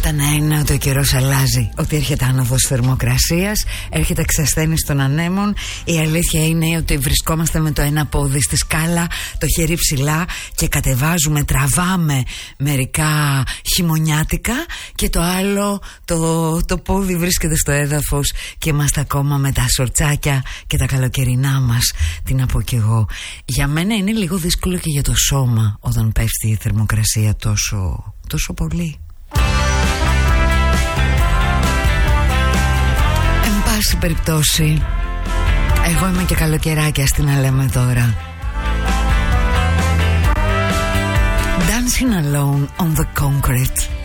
Σαν να είναι ότι ο καιρός αλλάζει, ότι έρχεται άνοδος θερμοκρασίας, έρχεται εξασθένηση των ανέμων. Η αλήθεια είναι ότι βρισκόμαστε με το ένα πόδι στη σκάλα, το χέρι ψηλά και κατεβάζουμε, τραβάμε μερικά χειμωνιάτικα και το άλλο το πόδι βρίσκεται στο έδαφος και είμαστε ακόμα με τα σορτσάκια και τα καλοκαιρινά μας. Τι να πω κι εγώ, για μένα είναι λίγο δύσκολο και για το σώμα όταν πέφτει η θερμοκρασία τόσο πολύ. Εν πάση περιπτώσει, εγώ είμαι και καλοκαιράκια στην να λέμε τώρα. Dancing alone on the concrete.